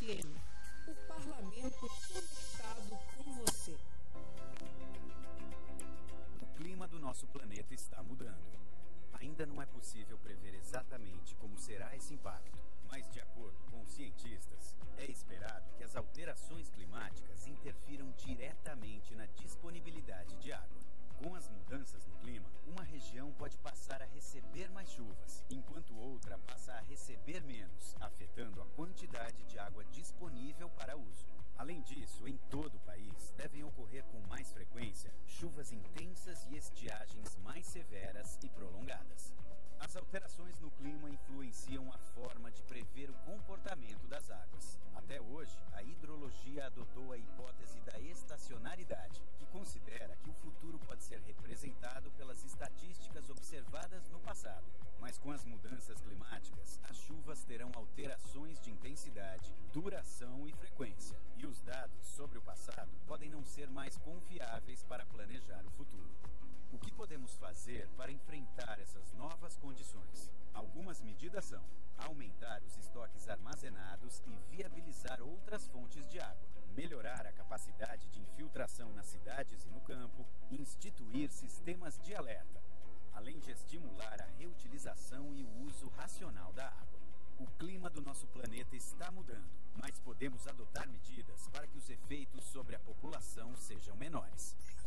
FM, o parlamento conectado com você. O clima do nosso planeta está mudando. Ainda não é possível prever exatamente como será esse impacto, mas de acordo com os cientistas, é esperado que as alterações climáticas interfiram diretamente na disponibilidade de água. Com as mudanças no clima, uma região pode passar a receber mais chuvas, enquanto outra passa a receber menos, afetando a quantidade de água disponível para uso. Além disso, em todo o país, devem ocorrer com mais frequência chuvas intensas e estiagens mais severas e prolongadas. As alterações no clima influenciam a forma de prever o comportamento das águas. Até hoje, a hidrologia adotou a hipótese da estacionalidade, que considera que o futuro pode ser representado pelas estatísticas observadas no passado. Mas com as mudanças climáticas, as chuvas terão alterações de intensidade, duração e frequência. E os dados sobre o passado podem não ser mais confiáveis para planejar o futuro. O que podemos fazer para enfrentar essas novas condições? Algumas medidas são aumentar os estoques armazenados e viabilizar outras fontes de água, melhorar a capacidade de infiltração nas cidades e no campo, e instituir sistemas de alerta, além de estimular a reutilização e o uso racional da água. O clima do nosso planeta está mudando, mas podemos adotar medidas para que os efeitos sobre a população sejam menores.